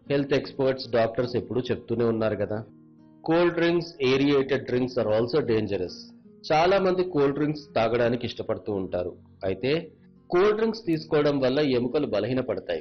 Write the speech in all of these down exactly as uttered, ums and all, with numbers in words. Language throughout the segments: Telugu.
హెల్త్ ఎక్స్పర్ట్స్, డాక్టర్స్ ఎప్పుడూ చెప్తూనే ఉన్నారు కదా. Cold drinks, aerated drinks are also dangerous. చాలా మంది కోల్డ్ డ్రింక్స్ తాగడానికి ఇష్టపడుతూ ఉంటారు. అయితే కోల్డ్ డ్రింక్స్ తీసుకోవడం వల్ల ఎముకలు బలహీనపడతాయి.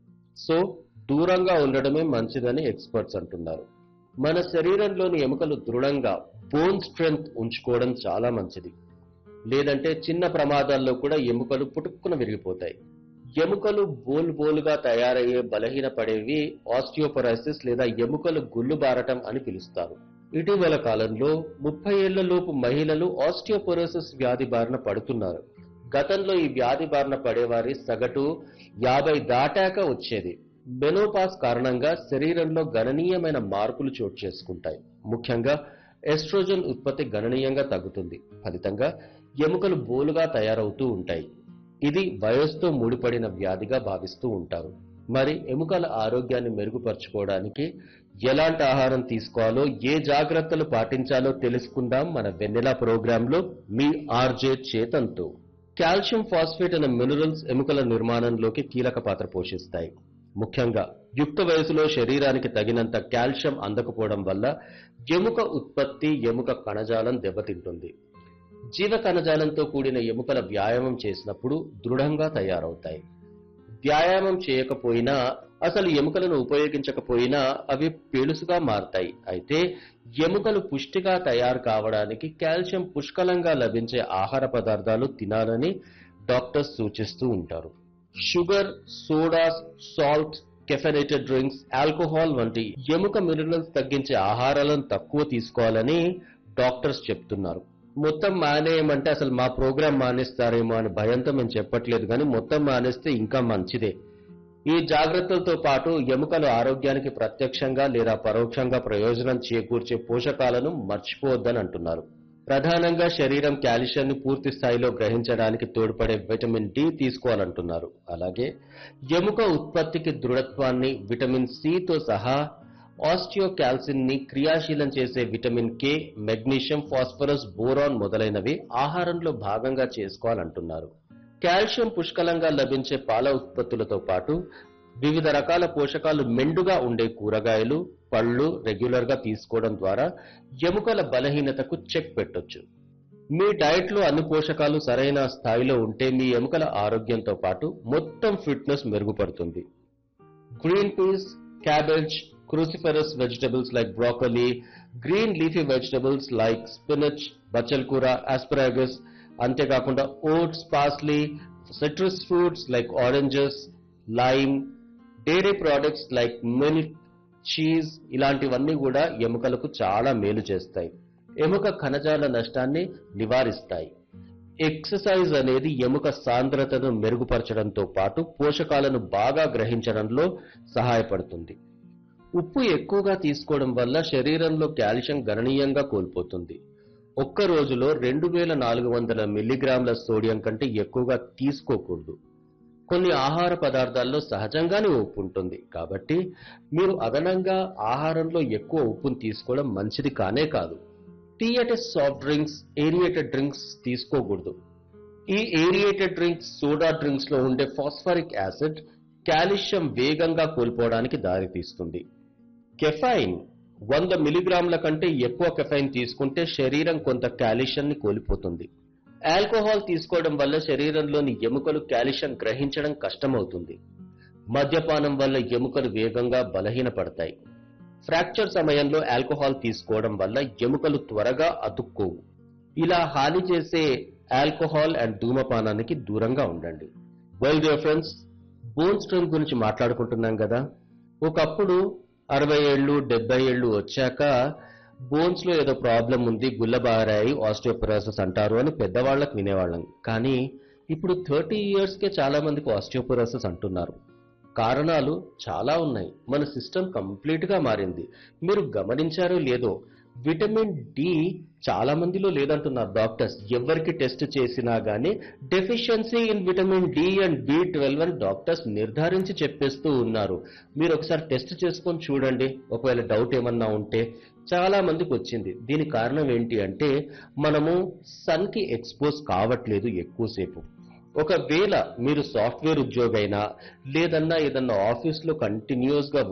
సో దూరంగా ఉండడమే మంచిదని ఎక్స్పర్ట్స్ అంటున్నారు. మన శరీరంలోని ఎముకలు దృఢంగా, బోన్ స్ట్రెంగ్త్ ఉంచుకోవడం చాలా మంచిది. లేదంటే చిన్న ప్రమాదాల్లో కూడా ఎముకలు పుటుక్కున విరిగిపోతాయి. ఎముకలు బోల్ బోలుగా తయారయ్యే బలహీనపడేవి ఆస్టియోపొరోసిస్ లేదా ఎముకలు గుల్లుబారటం అని పిలుస్తారు. ఇటీవల కాలంలో ముప్పై ఏళ్లలోపు మహిళలు ఆస్టియోపొరోసిస్ వ్యాధి బారిన పడుతున్నారు. గతంలో ఈ వ్యాధి బారిన పడేవారి సగటు యాభై దాటాక వచ్చేది. మెనోపాజ్ కారణంగా శరీరంలో గణనీయమైన మార్పులు చోటు చేసుకుంటాయి. ముఖ్యంగా ఎస్ట్రోజన్ ఉత్పత్తి గణనీయంగా తగ్గుతుంది. ఫలితంగా ఎముకలు బోలుగా తయారవుతూ ఉంటాయి. ఇది వయస్సుతో ముడిపడిన వ్యాధిగా భావిస్తూ ఉంటారు. మరి ఎముకల ఆరోగ్యాన్ని మెరుగుపరుచుకోవడానికి ఎలాంటి ఆహారం తీసుకోవాలో, ఏ జాగ్రత్తలు పాటించాలో తెలుసుకుందాం మన వెన్నెల ప్రోగ్రాంలో మీ ఆర్జే చేతన్తో. కాల్షియం ఫాస్ఫేట్ అనే మినరల్స్ ఎముకల నిర్మాణంలోకి కీలక పాత్ర పోషిస్తాయి. ముఖ్యంగా యుక్త వయసులో శరీరానికి తగినంత కాల్షియం అందకపోవడం వల్ల ఎముక ఉత్పత్తి, ఎముక కణజాలం దెబ్బతింటుంది. జీవ కణజాలంతో కూడిన ఎముకల వ్యాయామం చేసినప్పుడు దృఢంగా తయారవుతాయి. వ్యాయామం చేయకపోయినా, అసలు ఎముకలను ఉపయోగించకపోయినా అవి పెళుసుగా మారతాయి. అయితే ఎముకలు పుష్టిగా తయారు కావడానికి కాల్షియం పుష్కలంగా లభించే ఆహార పదార్థాలు తినాలని డాక్టర్స్ సూచిస్తూ ఉంటారు. Sugar, sodas, salt, caffeinated drinks, alcohol వంటి ఎముక మినరల్స్ తగ్గించే ఆహారాలను తక్కువ తీసుకోవాలని డాక్టర్స్ చెప్తున్నారు. మొత్తం మానేయమంటే అసలు మా ప్రోగ్రాం మానేస్తారేమో అని భయంతో మేము చెప్పట్లేదు, కానీ మొత్తం మానేస్తే ఇంకా మంచిదే. ఈ జాగ్రత్తలతో పాటు ఎముకల ఆరోగ్యానికి ప్రత్యక్షంగా లేదా పరోక్షంగా ప్రయోజనం చేకూర్చే పోషకాలను మర్చిపోవద్దని అంటున్నారు. ప్రధానంగా శరీరం కాల్షియాన్ని పూర్తి స్థాయిలో గ్రహించడానికి తోడ్పడే విటమిన్ డి తీసుకోవాలంటున్నారు. అలాగే ఎముక ఉత్పత్తికి దృఢత్వాన్ని విటమిన్ సితో సహా ఆస్టియోకాల్సిన్ ని క్రియాశీలం చేసే vitamin K, magnesium, phosphorus, boron మొదలైనవి ఆహారంలో భాగంగా చేసుకోవాలంటున్నారు. కాల్షియం పుష్కలంగా లభించే పాల ఉత్పత్తులతో పాటు వివిధ రకాల పోషకాలు మెండుగా ఉండే కూరగాయలు, పళ్ళు రెగ్యులర్ గా తీసుకోవడం ద్వారా ఎముకల బలహీనతకు చెక్ పెట్టొచ్చు. మీ డైట్ లో అన్ని పోషకాలు సరైన స్థాయిలో ఉంటే మీ ఎముకల ఆరోగ్యంతో పాటు మొత్తం ఫిట్నెస్ మెరుగుపడుతుంది. Green peas, cabbage, cruciferous vegetables like broccoli, green leafy vegetables like spinach, bachal kura, asparagus, అంతేకాకుండా oats, parsley, citrus fruits like oranges, lime, dairy products like milk, cheese ఇలాంటివన్నీ కూడా ఎముకలకు చాలా మేలు చేస్తాయి. ఎముక కణజాల నష్టాన్ని నివారిస్తాయి. ఎక్సర్సైజ్ అనేది ఎముక సాంద్రతను మెరుగుపరచడంతో పాటు పోషకాలను బాగా గ్రహించడంలో సహాయపడుతుంది. ఉప్పు ఎక్కువగా తీసుకోవడం వల్ల శరీరంలో కాల్షియం గణనీయంగా కోల్పోతుంది. ఒక్క రోజులో రెండు వేల నాలుగు వందల మిల్లీగ్రాముల సోడియం కంటే ఎక్కువగా తీసుకోకూడదు. కొన్ని ఆహార పదార్థాల్లో సహజంగానే ఉప్పు ఉంటుంది, కాబట్టి మీరు అదనంగా ఆహారంలో ఎక్కువ ఉప్పును తీసుకోవడం మంచిది కానే కాదు. తీయటి సాఫ్ట్ డ్రింక్స్, ఏరియేటెడ్ డ్రింక్స్ తీసుకోకూడదు. ఈ ఏరియేటెడ్ డ్రింక్స్, సోడా డ్రింక్స్ లో ఉండే ఫాస్ఫరిక్ యాసిడ్ కాల్షియం వేగంగా కోల్పోవడానికి దారితీస్తుంది. కెఫైన్ వంద మిలీగ్రాముల కంటే ఎక్కువ కెఫైన్ తీసుకుంటే శరీరం కొంత కాల్షియాన్ని కోల్పోతుంది. ఆల్కహాల్ తీసుకోవడం వల్ల శరీరంలోని ఎముకలు కాల్షియం గ్రహించడం కష్టమవుతుంది. మద్యపానం వల్ల ఎముకలు వేగంగా బలహీనపడతాయి. ఫ్రాక్చర్ సమయంలో ఆల్కహాల్ తీసుకోవడం వల్ల ఎముకలు త్వరగా అతుక్కోవు. ఇలా హాని చేసే ఆల్కహాల్ అండ్ ధూమపానానికి దూరంగా ఉండండి. Well dear friends, bone strength గురించి మాట్లాడుకుంటున్నాం కదా. ఒకప్పుడు అరవై ఏళ్ళు డెబ్బై ఏళ్ళు వచ్చాక బోన్స్ లో ఏదో ప్రాబ్లం ఉంది, గుల్లబారాయి, ఆస్టియోపొరోసిస్ అంటారు అని పెద్దవాళ్లకు వినేవాళ్ళం. కానీ ఇప్పుడు థర్టీ ఇయర్స్ కే చాలా మందికి ఆస్టియోపొరోసిస్ అంటున్నారు. కారణాలు చాలా ఉన్నాయి. మన సిస్టమ్ కంప్లీట్ గా మారింది. మీరు గమనించారో లేదో, విటమిన్ డి చాలా మందిలో లేదంటున్నారు డాక్టర్స్. ఎవరికి టెస్ట్ చేసినా గానీ deficiency in vitamin D and B twelve అని డాక్టర్స్ నిర్ధారించి చెప్పేస్తూ ఉన్నారు. మీరు ఒకసారి టెస్ట్ చేసుకొని చూడండి, ఒకవేళ డౌట్ ఏమన్నా ఉంటే. చాలా మందికి వచ్చింది. దీని కారణం ఏంటి అంటే మనము సన్ కి ఎక్స్పోజ్ కావట్లేదు ఎక్కువసేపు. ఒకవేళ మీరు సాఫ్ట్వేర్ ఉద్యోగైనా లేదన్నా ఏదన్నా ఆఫీస్ లో కంటిన్యూస్ గా